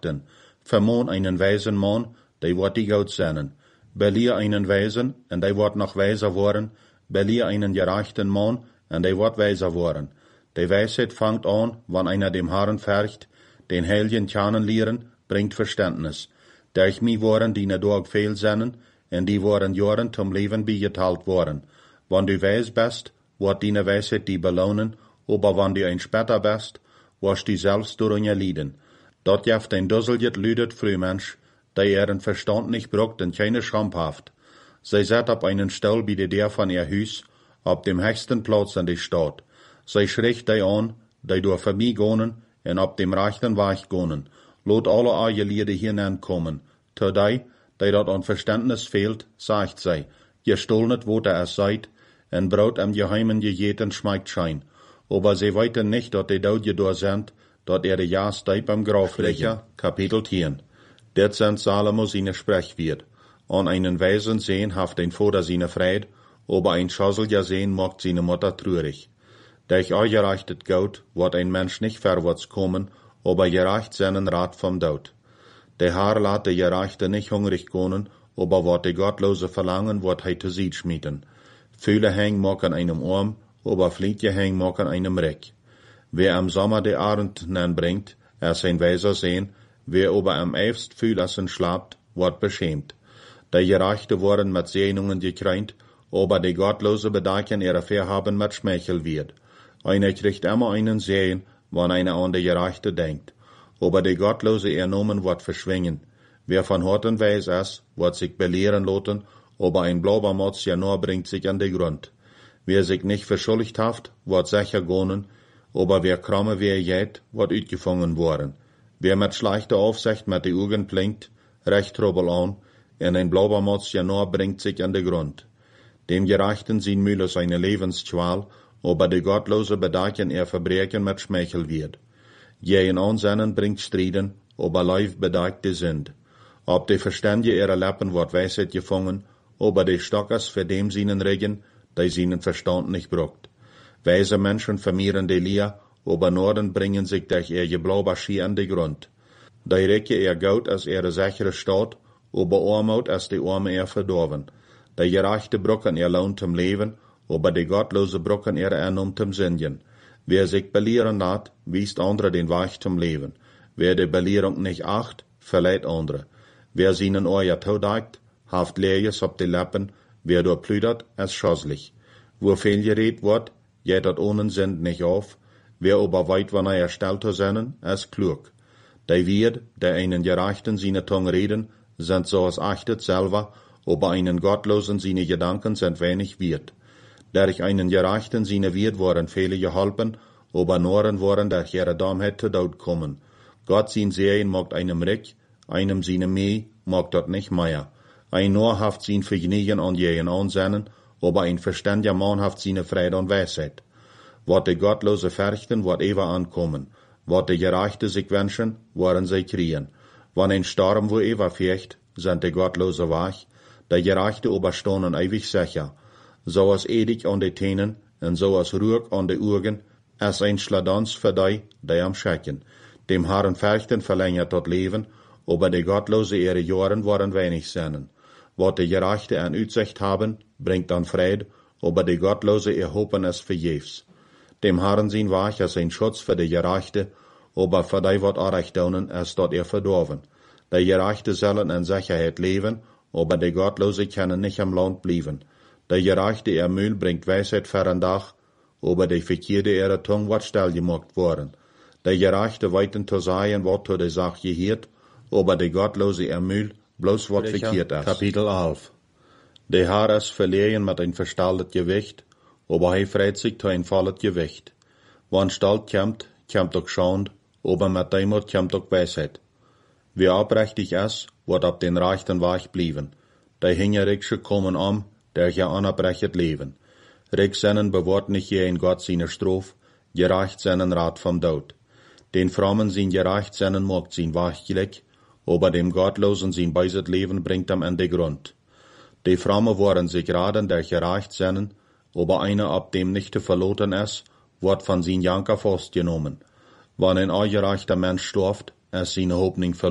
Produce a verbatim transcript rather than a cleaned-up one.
achten. Vermoon einen weisen Mann, der wird die Gott sennen. Belier einen Weisen, und der wird noch weiser worden. Belier einen gerechten Mann, und der wird weiser worden. Die Weisheit fängt an, wann einer dem Herrn fercht, den Heiligen kennenlernen, bringt Verständnis. Durch mich waren die Dorg viel sennen, und die waren Jahren zum Leben beigeteilt worden. Wenn du weis bist, wird deine Weisheit die belohnen, aber wenn du ein später bist, wirst du selbst darunter leiden. Dort jaft ein dusseljet lüdet Frühmensch, der ihren Verstand nicht bruckt und keine Schramphaft. Sie sat auf einen Stuhl bei der von ihr Hüs, auf dem höchsten Platz an der Stadt. Sie schricht die an, die durch vorbeigehen, und auf dem rechten Weg gehen. Lot alle eure Lieder hineinkommen. Zu die, die dort an Verständnis fehlt, sagt sie, ihr stolnet, wo der es seid, und Brot am Geheimen gejeten schmeckt schein. Aber sie weiten nicht, dass die dort gedor sind, dort er die Jahrsteib am Graf liegen. Kapitel zehn. Det sind Salomo seine Sprechwort. An einen Weisen sehen haft ein Vater seine Freude, aber ein Schossel ja sehen macht seine Mutter traurig. Durch euch gerechtet Gott wird ein Mensch nicht vorwärts kommen, aber gerecht seinen Rat vom Tod. Der Herr lässt der Gerechte nicht hungrig gehen, aber wird der Gottlose verlangen, wird er zu sich schmieden. Viele hängen mag an einem Arm, aber fliege hängen mag an einem Reck. Wer am Sommer der Abend bringt, er sein Weiser sehen, wer aber am eifst Fühlersen schlapt, wird beschämt. Die Gerechte worden mit Segnungen gekreint, aber die Gottlose bedachen ihre Verhaben mit Schmeichel wird. Einer kriegt immer einen Sehen, wann einer an die Gerechte denkt. Aber die Gottlose ernommen wird verschwingen. Wer von Horten weiß es, wird sich belehren lassen, aber ein Blaubermotz ja nur bringt sich an den Grund. Wer sich nicht verschuldigt haft, wird sicher gehen, aber wer kramme wer jät, wird uitgefangen worden. Wer mit schlechter Aufsicht mit die Augen blinkt, recht Trouble an, und ein Blaubermotz ja nur bringt sich an den Grund. Dem Gerechten sehen Mühle seine Lebensqual, aber die Gottlose bedachen ihr Verbrechen mit Schmeichel wird. Jeden Ansinnen bringt Striden, aber Leif bedagt die Sünd. Ob die Verständige ihrer Lippen wird Weisheit gefangen, aber die Stockers für dem seinen Regen, die seinen Verstand nicht bruckt. Weise Menschen vermehren die Lia, aber Norden bringen sich durch ihr Geblauberschi an den Grund. Die recke ihr Geld als ihre sichere Stadt, aber Armut als die Arme ihr verdorben. Die Gerechte brucken ihr Lohn zum Leben, aber die Gottlose brucken ihre Ernum zum Sündigen. Wer sich belehren lässt, wiest andere den Weg zum Leben. Wer die Belehrung nicht acht, verleiht andere. Wer seinen Ohr todagt, haft Leeres auf die Lippen, wer dort plüdert, es schosslich. Wo viel geredet wird, geht dat ohne Sinn nicht auf, wer aber weit wann er erstellt zu sein, es klug. Die wird, der einen Gerechten seine Tongue reden, sind so als achtet selber, aber einen Gottlosen seine Gedanken sind wenig wert. Durch einen Gerechten seine Wirt waren viele geholpen, aber Noren waren durch ihre Dummheit zu Tod kommen. Gott sein Sehen mag einem Rick, einem seine Meh mag dort nicht mehr. Ein Noor haft sein Vergnügen an jeden Ansinnen, aber ein verständiger Mann haft seine Freude und Weisheit. Wat die Gottlose fürchten, wird ever ankommen. Wat die Gerechte sich wünschen, werden sie kriegen. Wann ein Sturm wo ever fürcht, sind die Gottlose wach, die Gerechte aber stonen ewig sicher. So als edig an die Tänen, und so als Ruhig an die Augen, als ein Schladans für die, die am Schecken. Dem Herrn fürchten verlängert dort Leben, aber die Gottlose ihre Jahren waren wenig seinen. Wat die Gerechte an Utsicht haben, bringt dann Fried, aber die Gottlose ihr Hopen es verjefs. Dem Herrn sein wach als ein Schutz für die Gerechte, aber für die wat Arrecht daunen, es dort ihr verdorben. Die Gerechte sollen in Sicherheit leben, aber die Gottlose können nicht am Land bleiben. Die Gerechte ihr Mühl bringt Weisheit für ein Dach, aber die Verkehrte ihre Tongue wird stillgemacht worden. Die Gerechte weiten zu sagen, wat zu der Sache gehört, aber die Gottlose ihr Mühl bloß wat verkehrt ist. Kapitel elf. Der Herr ist verlegen mit ein verstalltes Gewicht, aber er freut sich zu ein volles Gewicht. Wann Stalt kommt, kommt auch Schand, aber mit Demut kommt auch Weisheit. Wer abrechtig ist, wird auf den rechten Weg bleiben. Die Hingerigsche kommen um, der ja anerbrechet leben. Rigsennen bewahrt nicht je in Gott seine Strophe, gerecht seinen Rat vom Tod. Den Frommen sein gerecht seinen mag sein Wachgleck, aber dem Gottlosen sein beiset Leben bringt am Ende Grund. Die Frommen waren sich raten, der gerecht seinen, aber einer ab dem nicht zu verloten ist, wird von sein Janker festgenommen. Wann ein ungerechter Mensch stirbt, ist seine Hoffnung verloren.